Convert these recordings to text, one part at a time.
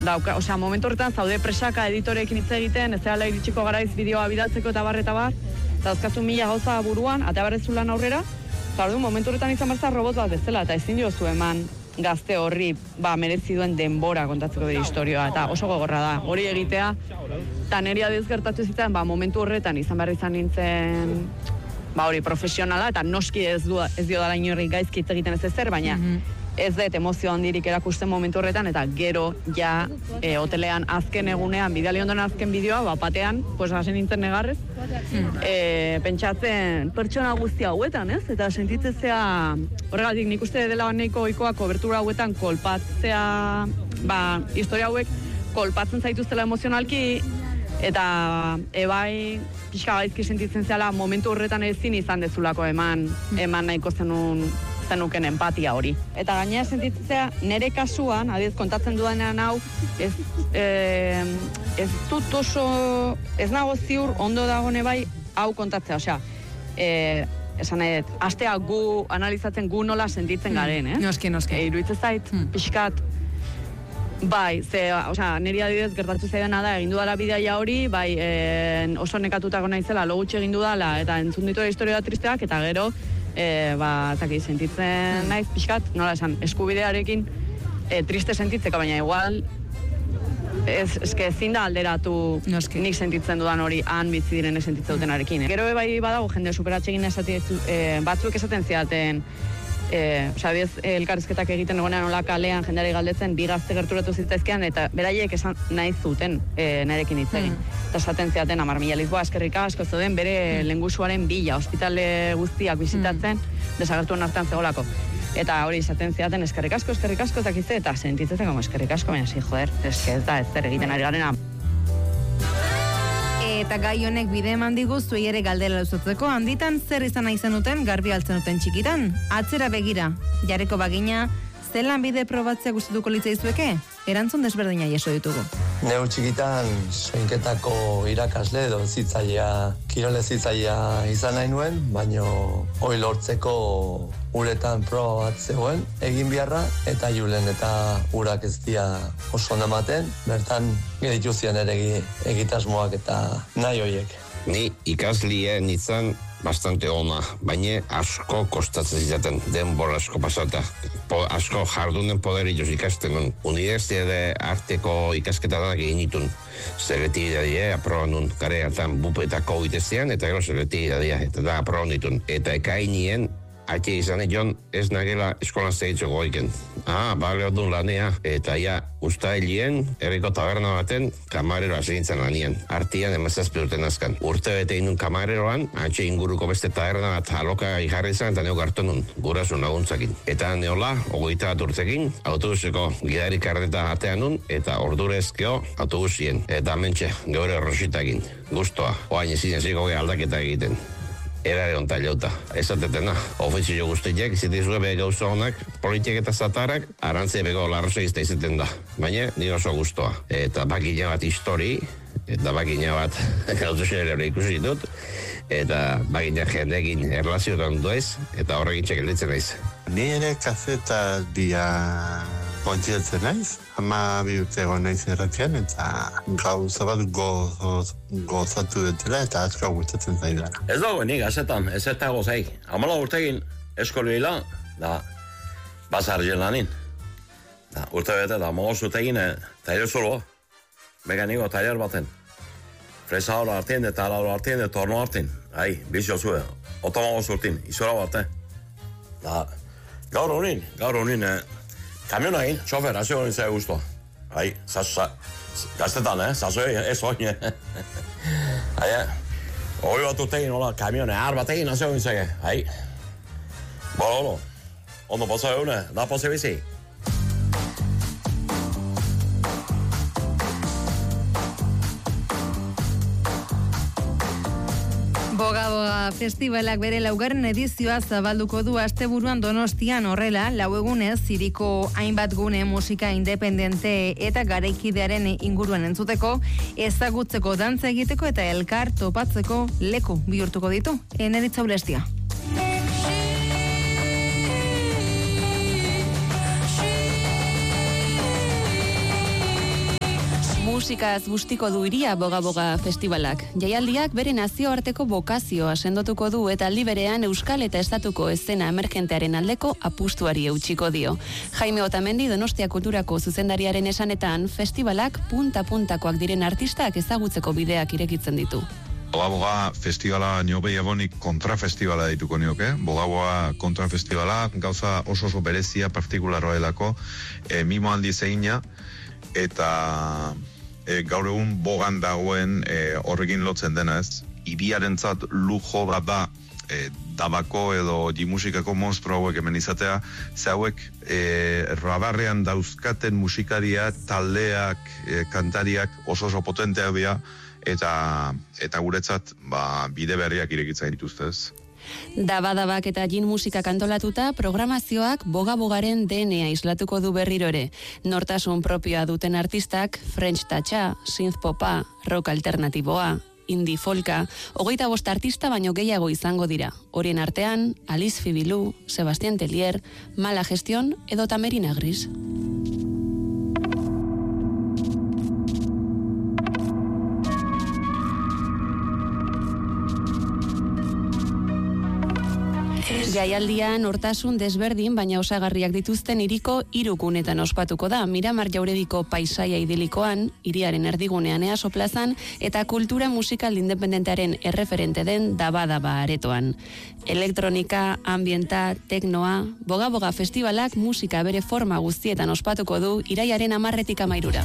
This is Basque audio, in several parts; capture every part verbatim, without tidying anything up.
Dauka, osea, momentu horretan zaude presaka editoreekin hitz egiten, ez dela iritsiko garaiz bideoa bidaltzeko eta bar eta bar, eta azkazu mila gauza buruan, eta barrezulan aurrera, eta orduan momentu horretan izan barza robot bat bezala, eta ezin diozu eman gazte horri ba, merezi duen denbora kontatzeko bere historioa, eta oso gogorra da, hori egitea, eta niri adioz gertatu zitzen, ba, momentu horretan izan behar izan nintzen, ba, hori profesionala, eta noski ez, du, ez dio dala inorri gaizki hitz egiten ez ezer, baina, mm-hmm. ez dut emozio handirik erakusten momentu horretan, eta gero ja e, hotelean azken egunean, bidali ondoen azken bideoa, bat batean, pues hasen nintzen negarrez, e, pentsatzen pertsona guzti hauetan, ez? Eta sentitzea, horregatik nik uste dela nahiko ohikoa kobertura hauetan kolpatzea, ba, historia hauek kolpatzen zaituztela emozionalki, eta ebai pixka gaizki sentitzen zela momentu horretan ezin izan dezulako eman, eman nahiko zenun zenuken empatia hori. Eta gainera sentitzea, nire kasuan, adiez kontatzen dudanean hau, ez, e, ez dut oso, ez nago ziur ondo dagone bai hau kontatzea, osea, e, esan nahi dut, astea gu analizatzen gu nola sentitzen garen, eh? Noski, noski. E, iruditzen zait, hmm. pixkat, bai, ze, osea, niri adibidez gertatu zaidana da, egin dudala bidaia hori, bai, e, oso nekatutako naizela, lo gutxi egin dudala, eta entzun ditu historia tristeak, eta gero, E, ba, zaki, sentitzen naiz, pixkat, nola esan, eskubidearekin e, triste sentitzeko, baina igual ez, eske ezin da alderatu Noski. Nik sentitzen dudan hori han bizi direne sentitzen dutenarekin. Gero bai badago jende superatxegin esati, e, batzuk esaten zidaten, e, osea, bez, elkarrizketak egiten egonean nola kalean jendeari galdetzen, bi gazte gerturatu zitzaizkean, eta beraiek esan nahi zuten e, narekin hitz egin. Mm. Eta esaten ziaten, amar mila Lisboa, eskerrik asko zoden, bere mm. lengusuaren bila, ospitale guztiak bizitatzen, mm. desagertuen artean zegoelako. Eta hori esaten ziaten, eskerrik asko, eskerrik asko, eta kizte, eta sentitzen como eskerrik asko, baina zi, joder, eske ez da, ez zer egiten ari garena. Eta gai honek bide eman digu zuei ere galdera luzatzeko, handitan zer izan nahi zenuten garbi altzen duten txikitan. Atzera begira, jareko bagina, zelan bide probatzea gustatuko litzaizueke? Erantzun desberdina jaso ditugu. Neu txikitan soinketako irakasle edo zitzailea, kirole zitzailea izan nahi nuen, baino hori lortzeko uretan proba bat zegoen egin biharra, eta julen eta urak ez dira oso ematen, bertan gedituzian ere egitasmoak eta nahi horiek. Ni ikaslien izan bastante ona, baina asko kostatzen zizaten denbora asko pasata. Po, asko jardunen poderituz ikasten nun. Unibertsitate arteko ikasketa da egin ditun. Selektibidadia aproban nun kareatan bupetako itezean, eta gero selektibidadia, eta da aproban ditun. Eta ekainien Ate izan egon ez nagela eskolan zehitzoko goiken. Ah, bale odun lanea. Eta ja, ustailien, erriko taberna baten, kamarero asegintzen lanien. Artian emazazpi urten azkan. Urte bete inun kamareroan, atxe inguruko beste taberna bat aloka jarri izan, eta neo gartu nun, gurasun laguntzakin. Eta neola, ogoita bat urtekin, autobuseko gidari karneta atean nun, eta ordurezkeo autobusien. Eta mentxe, geure rositakin. Gustoa, oain ezin eziko aldaketa egiten. Erare onta jauta, esatetena. Ofizio guztiak, izitizue bege gauza honak, politiak eta zatarak, arantze bego larrosa izte izaten da. Baina, ni oso gustoa. Eta bakina bat histori, eta bakina bat gauza xerere ikusi ditut, eta bakina jendekin erlazioetan duez, eta horrekin txekelditzen naiz. Ni ere kazeta dia kontzientzen naiz, ama bi urte egon naiz erratzean, eta gauza bat goz, gozatu dutela eta asko gustatzen zaidala. Ez dago nik azetan, ez eta gozai. Amala urtegin eskolila, da bazar jelanin. Da, urte bete, da mogoz urtegin, taller soloa. Mekaniko taller baten. Fresa hori artien, eta ala hori artien, eta torno artien. Ai, bizio zue, otomagoz urtin, izora bate. Da, gaur honin, gaur honin, kamiona egin, txofer, hasi honin zai guztua. Ai, gaztetan, eh, zazoi, ez hoin. Ai, hori bat urtegin, hola, kamione, har bat egin, hasi honin zai. Ai, bolo, bolo, ondo posa egune, da posa bizi. Boga Boga Festivalak bere laugarren edizioa zabalduko du asteburuan Donostian horrela, lau egunez hiriko hainbat gune musika independente eta garaikidearen inguruan entzuteko, ezagutzeko, dantza egiteko eta elkar topatzeko leku bihurtuko ditu. Eneritza Ulestia. Musikaz bustiko du iria Boga-Boga festivalak. Jaialdiak bere nazioarteko bokazioa sendotuko du eta aldi berean euskal eta estatuko eszena emergentearen aldeko apustuari eutxiko dio. Jaime Otamendi Donostia Kulturako zuzendariaren esanetan, festivalak punta-puntakoak diren artistak ezagutzeko bideak irekitzen ditu. Boga-Boga festivala niobei egonik kontrafestivala dituko nioke. Boga-Boga kontrafestivala gauza oso oso berezia partikularroelako e, mimo handi zeina eta e, gaur egun bogan dagoen e, horrekin lotzen dena ez. Iriarentzat lujo bat da e, tabako edo jimusikako monstro hauek hemen izatea, ze hauek e, radarrean dauzkaten musikaria, taldeak, e, kantariak oso oso potenteak dira, eta eta guretzat ba, bide berriak irekitzen dituzte ez. Dabadabak eta jin musika kantolatuta, programazioak Boga-Bogaren D N A islatuko du berriro ere. Nortasun propioa duten artistak, French Toucha, Synth Popa, Rock Alternatiboa, Indie Folka, hogeita bost artista baino gehiago izango dira. Horien artean, Alice Fibilou, Sebastián Tellier, Mala Gestión edo Tamerina Gris. Jaialdian nortasun desberdin baina osagarriak dituzten hiriko hiru gunetan ospatuko da. Miramar Jauregiko paisaia idilikoan, hiriaren erdigunean Easo plazan eta kultura musikal independentearen erreferente den Dabadaba aretoan. Elektronika, ambienta, teknoa, Boga-Boga festivalak musika bere forma guztietan ospatuko du iraiaren hamarretik hamairura.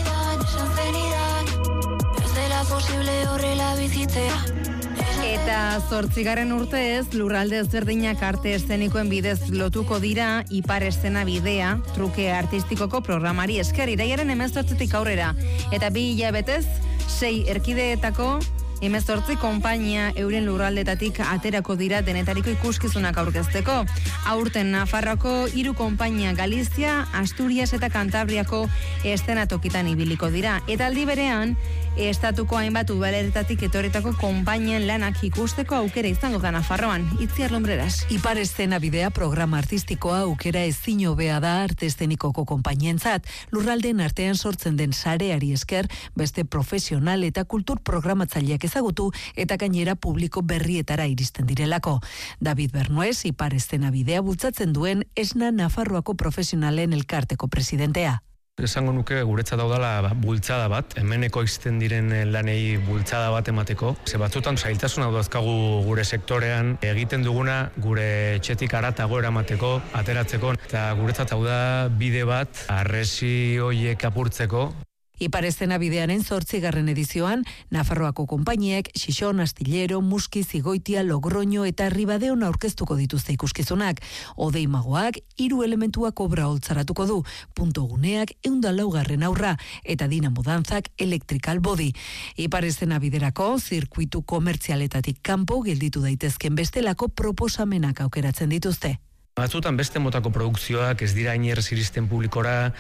Eta zortzigarren urtez, lurralde ezberdinak arte eszenikoen bidez lotuko dira Ipar Eszena Bidea, truke artistikoko programari esker iraiaren hemezortzitik aurrera. Eta bi hilabetez, sei erkideetako hemezortzi konpainia euren lurraldetatik aterako dira denetariko ikuskizunak aurkezteko. Aurten Nafarroako hiru konpainia Galizia, Asturias eta Kantabriako eszenatokitan ibiliko dira. Eta aldi berean, estatuko hainbat udalerritatik etorritako konpainien lanak ikusteko aukera izango da Nafarroan. Itziar Lombreras. Ipar Eszena Bidea programa artistikoa aukera ezin hobea da arte eszenikoko konpainientzat. Lurraldeen artean sortzen den sareari esker, beste profesional eta kultur programatzaileak ezagutu eta gainera publiko berrietara iristen direlako. David Bernuez, Ipar Eszena Bidea bultzatzen duen Esna Nafarroako profesionalen elkarteko presidentea. Esango nuke guretzat daudala bultzada bat, hemeneko izten diren lanei bultzada bat emateko. Ze batzutan zailtasuna dauzkagu gure sektorean, egiten duguna gure etxetik haratago eramateko, ateratzeko, eta guretzat hau da bide bat harresi hoiek apurtzeko. Ipar Eszena Bidearen zortzigarren edizioan, Nafarroako konpainiek Xixon, Astillero, Muski, Zigoitia, Logroño eta Ribadeon aurkeztuko dituzte ikuskizunak. Odei Magoak hiru elementuak obra holtzaratuko du, punto guneak ehun eta laugarren aurra eta Dinamo Dantzak Electrical Body. Ipar Eszena Biderako zirkuitu komertzialetatik kanpo gelditu daitezken bestelako proposamenak aukeratzen dituzte. Batzutan beste motako produkzioak ez dira iner ziristen publikora,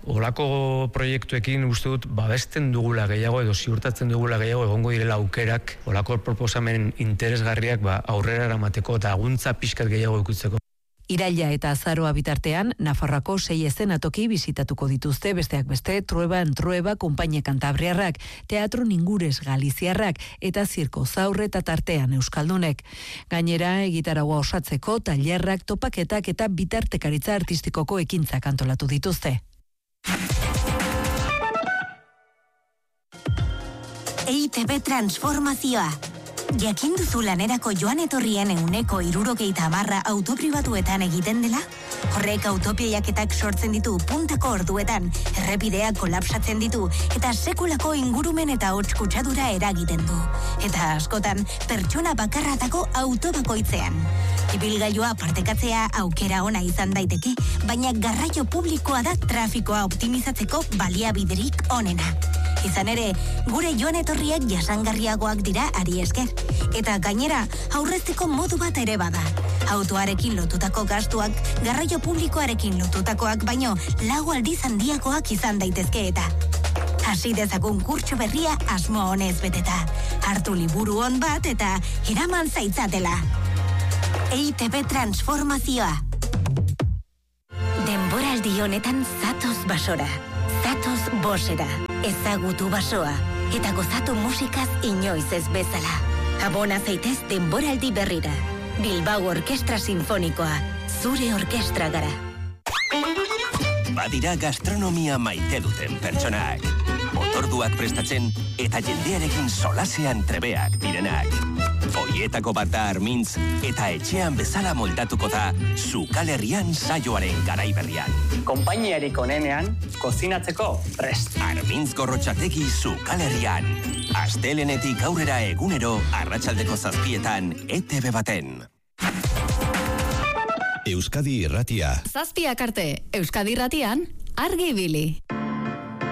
olako proiektuekin uste dut babesten dugula gehiago edo ziurtatzen dugula gehiago egongo direla aukerak, olako proposamen interesgarriak ba, aurrera eramateko eta aguntza pixkat gehiago ikutzeko. Iraila eta azaroa bitartean, Nafarroako sei eszenatoki bizitatuko dituzte besteak beste Trueba Trueba konpainia kantabriarrak, Teatro Ningures galiziarrak eta Zirko Zaurre eta tartean euskaldunek. Gainera, egitaragoa osatzeko, tailerrak, topaketak eta bitartekaritza artistikoko ekintzak antolatu dituzte. E I Te Be transformazioa. Jakin duzu lanerako joan etorrien euneko hirurogeita hamarra autopribatuetan egiten dela? Horrek autopiaketak sortzen ditu puntako orduetan, errepideak kolapsatzen ditu eta sekulako ingurumen eta hots kutsadura eragiten du. Eta askotan pertsona bakarratako autobakoitzean. Ibilgailua partekatzea aukera ona izan daiteke, baina garraio publikoa da trafikoa optimizatzeko baliabiderik onena. Izan ere, gure joan etorriak jasangarriagoak dira ari esker. Eta gainera, aurrezteko modu bat ere bada. Autoarekin lotutako gastuak, garraio publikoarekin lotutakoak baino, lau aldiz handiakoak izan daitezke eta. Hasi dezagun kurtso berria asmo honez beteta. Hartu liburu on bat eta eraman zaitzatela. E I Te Be transformazioa. Denboraldi honetan zatoz basora. Zatoz Gatoz Bosera, ezagutu basoa, eta gozatu musikaz inoiz ez bezala. Abona zaitez denboraldi berrira. Bilbao Orkestra Sinfonikoa, zure orkestra gara. Badira gastronomia maite duten pertsonak. Otorduak prestatzen eta jendearekin solasean trebeak direnak. Hoietako bat da Armintz eta etxean bezala moldatuko da Sukal Herrian saioaren garaiberrian. Konpainiarik onenean, kozinatzeko prest. Armintz Gorrotxategi Sukal Herrian. Astelenetik aurrera egunero, arratsaldeko zazpietan, E T B baten. Euskadi Irratia. Zazpiak arte, Euskadi Irratian, argi ibili.